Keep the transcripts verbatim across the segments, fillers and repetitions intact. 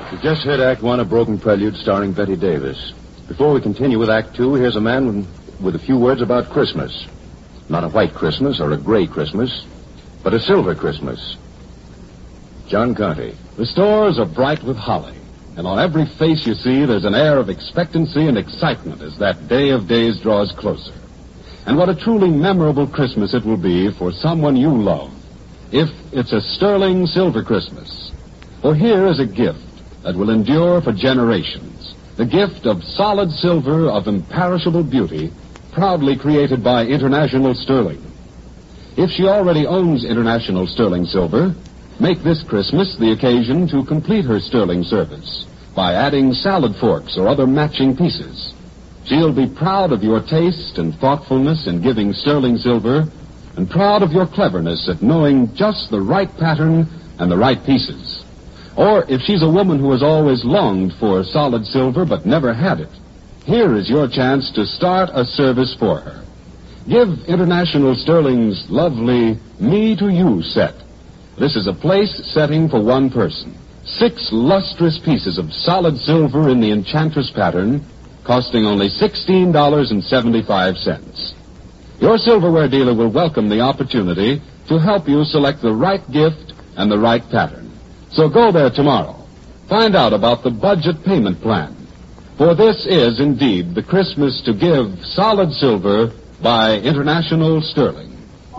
You just heard Act One of Broken Prelude starring Betty Davis. Before we continue with Act Two, here's a man with a few words about Christmas. Not a white Christmas or a gray Christmas, but a silver Christmas. John Conte. The stores are bright with holly, and on every face you see there's an air of expectancy and excitement as that day of days draws closer. And what a truly memorable Christmas it will be for someone you love, if it's a sterling silver Christmas. For here is a gift that will endure for generations. The gift of solid silver of imperishable beauty, proudly created by International Sterling. If she already owns International Sterling Silver, make this Christmas the occasion to complete her sterling service by adding salad forks or other matching pieces. She'll be proud of your taste and thoughtfulness in giving sterling silver, and proud of your cleverness at knowing just the right pattern and the right pieces. Or if she's a woman who has always longed for solid silver but never had it, here is your chance to start a service for her. Give International Sterling's lovely Me to You set. This is a place setting for one person. Six lustrous pieces of solid silver in the Enchantress pattern, costing only sixteen dollars and seventy-five cents. Your silverware dealer will welcome the opportunity to help you select the right gift and the right pattern. So go there tomorrow. Find out about the budget payment plan. For this is indeed the Christmas to give solid silver by International Sterling.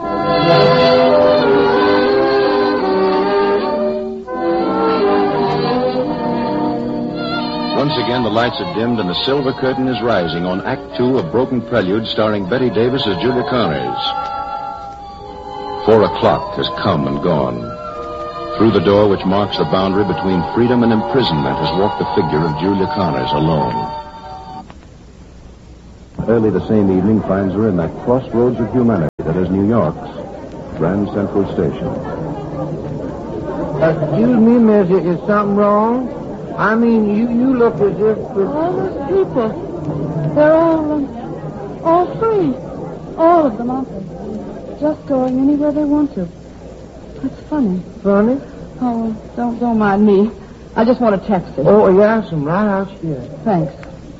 Once again, the lights are dimmed and the silver curtain is rising on Act Two of Broken Prelude starring Betty Davis as Julia Connors. Four o'clock has come and gone. Through the door which marks the boundary between freedom and imprisonment has walked the figure of Julia Connors alone. Early the same evening finds her in that crossroads of humanity that is New York's Grand Central Station. Excuse me, miss, is something wrong? I mean, you, you look as if... All those people, they're all, um, all free. All of them, aren't they? Just going anywhere they want to. That's funny. Funny? Oh, don't don't mind me. I just want a taxi. Oh, yes, I'm right out here. Thanks.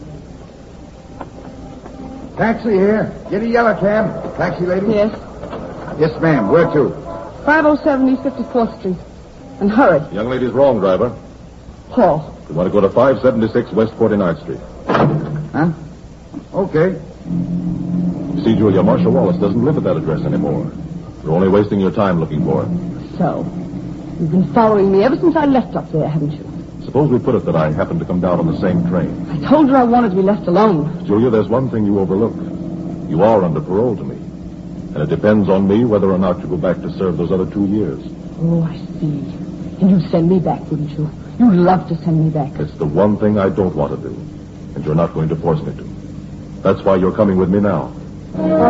Taxi here. Get a yellow cab. Taxi, lady? Yes. Yes, ma'am. Where to? five oh seven East fifty-fourth Street. And hurry. Young lady's wrong, driver. Paul. You want to go to five seventy-six West forty-ninth Street. Huh? Okay. You see, Julia, Marshal Wallace doesn't live at that address anymore. You're only wasting your time looking for it. So, you've been following me ever since I left up there, haven't you? Suppose we put it that I happened to come down on the same train. I told you I wanted to be left alone. Julia, there's one thing you overlooked. You are under parole to me. And it depends on me whether or not you go back to serve those other two years. Oh, I see. And you'd send me back, wouldn't you? You'd love to send me back. It's the one thing I don't want to do. And you're not going to force me to. That's why you're coming with me now.